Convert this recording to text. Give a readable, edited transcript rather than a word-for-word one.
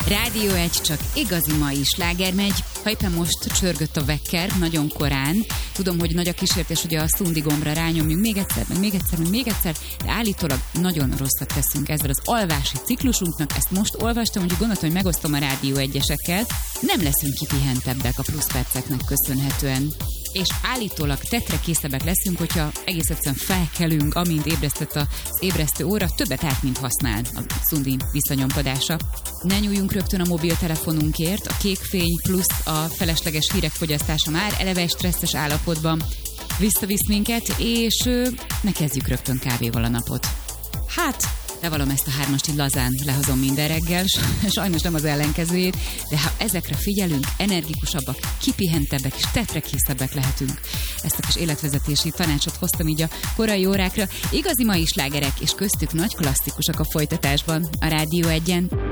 Rádió 1, csak igazi mai sláger megy. Ha éppen most csörgött a vekker, nagyon korán. Tudom, hogy nagy a kísértés, hogy a szundi gombra rányomjunk még egyszer, de állítólag nagyon rosszat teszünk ezzel az alvási ciklusunknak. Ezt most olvastam, hogy gondoltam, hogy megosztom a Rádió 1-esekkel. Nem leszünk kipihentebbek a pluszperceknek köszönhetően. És állítólag tetrekészebbek leszünk, hogyha egész egyszerűen felkelünk, amint ébresztett az ébresztő óra, többet állt, mint használ a szundi visszanyompadása. Ne nyúljunk rögtön a mobiltelefonunkért, a kék fény plusz a felesleges hírek fogyasztása már eleve stresszes állapotban visszavisz minket, és ne kezdjük rögtön kávéval a napot. Hát, bevallom, ezt a hármast így lazán lehozom minden reggel, sajnos nem az ellenkezőjét, de ha ezekre figyelünk, energikusabbak, kipihentebbek és tetrekészebbek lehetünk. Ezt a kis életvezetési tanácsot hoztam így a korai órákra. Igazi mai slágerek, és köztük nagy klasszikusok a folytatásban a Rádió 1-en.